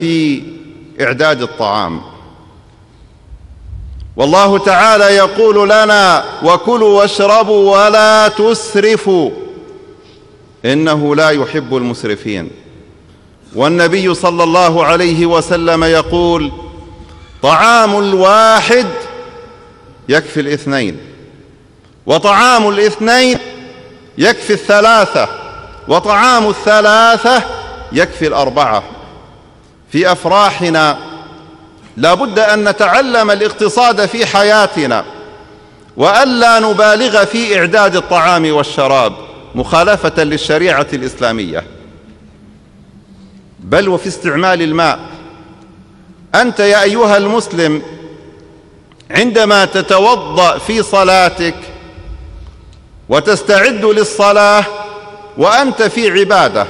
في إعداد الطعام. والله تعالى يقول لنا: وكلوا واشربوا ولا تسرفوا إنه لا يحب المسرفين. والنبي صلى الله عليه وسلم يقول: طعام الواحد يكفي الاثنين، وطعام الاثنين يكفي الثلاثة، وطعام الثلاثة يكفي الأربعة. في أفراحنا لا بد أن نتعلم الاقتصاد في حياتنا، وألا نبالغ في إعداد الطعام والشراب مخالفة للشريعة الإسلامية، بل وفي استعمال الماء. أنت يا أيها المسلم عندما تتوضأ في صلاتك وتستعد للصلاة وأنت في عبادة،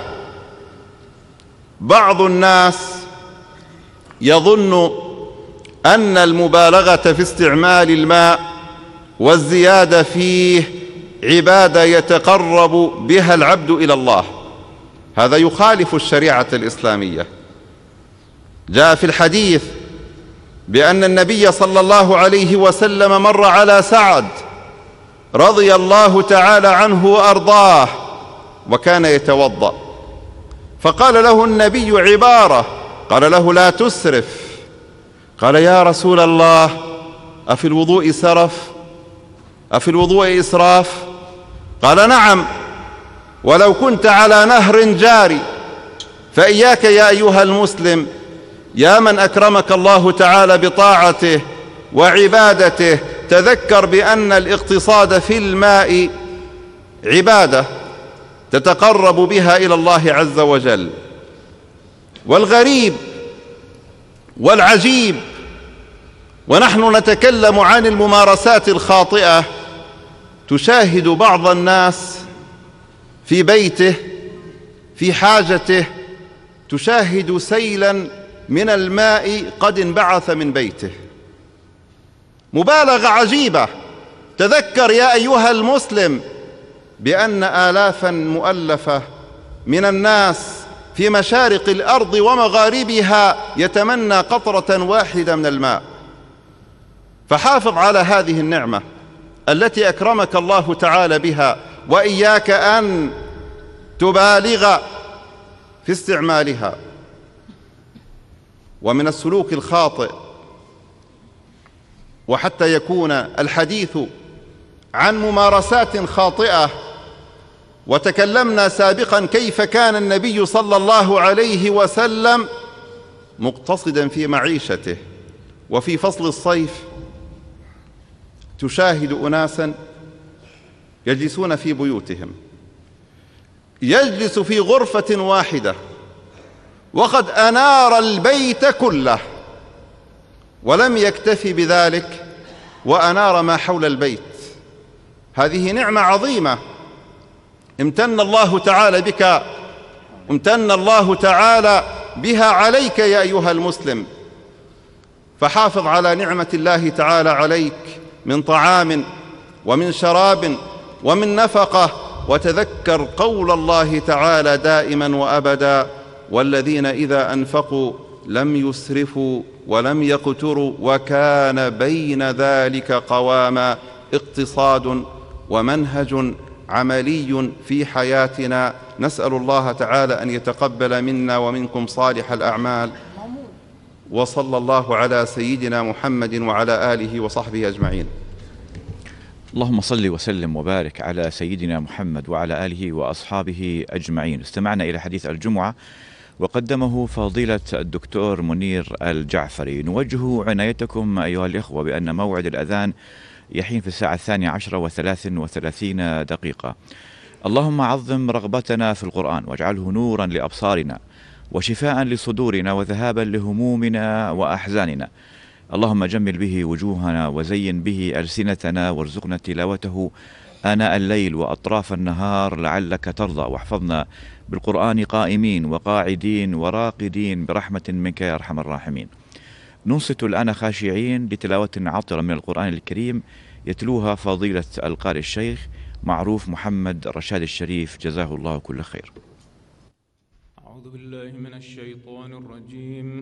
بعض الناس يظن أن المبالغة في استعمال الماء والزيادة فيه عبادة يتقرب بها العبد إلى الله. هذا يخالف الشريعة الإسلامية. جاء في الحديث بأن النبي صلى الله عليه وسلم مر على سعد رضي الله تعالى عنه وأرضاه وكان يتوضأ، فقال له النبي عبارة، قال له: لا تسرف. قال: يا رسول الله، أفي الوضوء سرف؟ أفي الوضوء إسراف؟ قال: نعم، ولو كنت على نهر جاري. فإياك يا أيها المسلم، يا من أكرمك الله تعالى بطاعته وعبادته، تذكر بأن الاقتصاد في الماء عبادة تتقرب بها إلى الله عز وجل. والغريب والعجيب، ونحن نتكلم عن الممارسات الخاطئة، تشاهد بعض الناس في بيته في حاجته تشاهد سيلا من الماء قد انبعث من بيته. مبالغة عجيبة. تذكر يا أيها المسلم بأن آلافا مؤلفة من الناس في مشارق الأرض ومغاربها يتمنى قطرة واحدة من الماء. فحافظ على هذه النعمة التي أكرمك الله تعالى بها، وإياك أن تبالغ في استعمالها. ومن السلوك الخاطئ، وحتى يكون الحديث عن ممارسات خاطئة، وتكلمنا سابقا كيف كان النبي صلى الله عليه وسلم مقتصدا في معيشته. وفي فصل الصيف تشاهد أناسا يجلسون في بيوتهم، يجلس في غرفة واحدة وقد أنار البيت كله، ولم يكتفي بذلك وأنار ما حول البيت. هذه نعمة عظيمة امتن الله تعالى بك، امتن الله تعالى بها عليك يا أيها المسلم. فحافظ على نعمة الله تعالى عليك من طعام ومن شراب ومن نفقة، وتذكر قول الله تعالى دائما وأبدا: والذين إذا أنفقوا لم يسرفوا ولم يقتروا وكان بين ذلك قواما. اقتصاد ومنهج عملي في حياتنا. نسأل الله تعالى أن يتقبل منا ومنكم صالح الأعمال. وصلى الله على سيدنا محمد وعلى آله وصحبه أجمعين. اللهم صل وسلم وبارك على سيدنا محمد وعلى آله وأصحابه أجمعين. استمعنا إلى حديث الجمعة وقدمه فضيلة الدكتور منير الجعفري. نوجه عنايتكم أيها الإخوة بأن موعد الأذان يحين في الساعة 12:33. اللهم عظم رغبتنا في القرآن واجعله نورا لأبصارنا وشفاء لصدورنا وذهابا لهمومنا وأحزاننا. اللهم جمل به وجوهنا وزين به ألسنتنا وارزقنا تلاوته آناء الليل وأطراف النهار لعلك ترضى. واحفظنا بالقرآن قائمين وقاعدين وراقدين برحمة منك يا أرحم الراحمين. ننصت الآن خاشعين لتلاوة عطرة من القرآن الكريم يتلوها فضيلة القارئ الشيخ معروف محمد رشاد الشريف، جزاه الله كل خير. أعوذ بالله من الشيطان الرجيم.